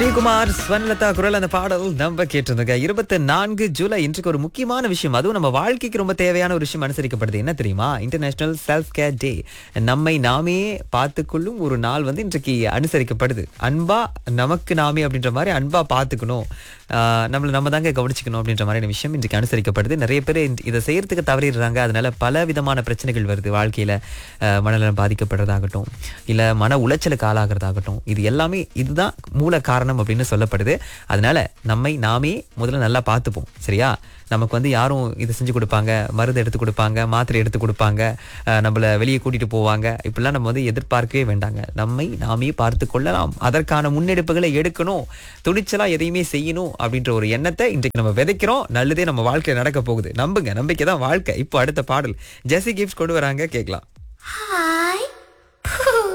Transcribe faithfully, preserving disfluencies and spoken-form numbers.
ஸ்ரீகுமார் ஸ்வன்லதா குரல் அந்த பாடல் நம்ம கேட்டிருந்தோங்க. இருபத்தி நான்கு ஜூலை இன்றைக்கு ஒரு முக்கியமான விஷயம், அதுவும் நம்ம வாழ்க்கைக்கு ரொம்ப தேவையான ஒரு விஷயம் அனுசரிக்கப்படுது. என்ன தெரியுமா? இன்டர்நேஷனல் செல்ஃப் கேர் டே. நம்மை நாமே பார்த்துக்கொள்ளும் ஒரு நாள் வந்து இன்றைக்கு அனுசரிக்கப்படுது. அன்பா நமக்கு நாமே அப்படின்ற மாதிரி அன்பா பார்த்துக்கணும், ஆஹ் நம்மளை நம்ம தாங்க கவனிச்சுக்கணும் அப்படின்ற மாதிரியான விஷயம் இன்றைக்கு அனுசரிக்கப்படுது. நிறைய பேர் இதை செய்யறதுக்கு தவறிடுறாங்க. அதனால பல விதமான பிரச்சனைகள் வருது வாழ்க்கையில. ஆஹ் மனநலம் பாதிக்கப்படுறதாகட்டும், இல்ல மன உளைச்சலுக்கு ஆளாகிறதாகட்டும், இது எல்லாமே இதுதான் மூல காரணம் அப்படின்னு சொல்லப்படுது. அதனால நம்மை நாமே முதல்ல நல்லா பார்த்துப்போம். சரியா? நமக்கு வந்து யாரும் இது செஞ்சு கொடுப்பாங்க, மருந்து எடுத்து கொடுப்பாங்க, மாத்திரை எடுத்து கொடுப்பாங்க, நம்மளை வெளியே கூட்டிட்டு போவாங்க, இப்படிலாம் நம்ம வந்து எதிர்பார்க்கவே வேண்டாங்க. நம்மை நாமே பார்த்து கொள்ளலாம், அதற்கான முன்னெடுப்புகளை எடுக்கணும், துணிச்சலா எதையுமே செய்யணும் அப்படின்ற ஒரு எண்ணத்தை இன்றைக்கு நம்ம விதைக்கிறோம். நல்லதே நம்ம வாழ்க்கையில நடக்க போகுது. நம்புங்க, நம்பிக்கை தான் வாழ்க்கை. இப்போ அடுத்த பாடல் ஜெசி கிஃப்ட்ஸ் கொண்டு வராங்க, கேட்கலாம்.